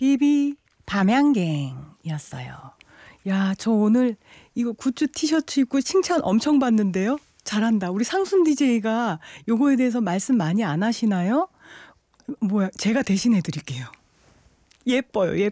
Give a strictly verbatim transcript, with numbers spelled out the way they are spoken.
비비 밤양갱이었어요. 야, 저 오늘 이거 굿즈 티셔츠 입고 칭찬 엄청 받는데요. 잘한다. 우리 상순 디제이가 요거에 대해서 말씀 많이 안 하시나요? 뭐야, 제가 대신해 드릴게요. 예뻐요. 예뻐요.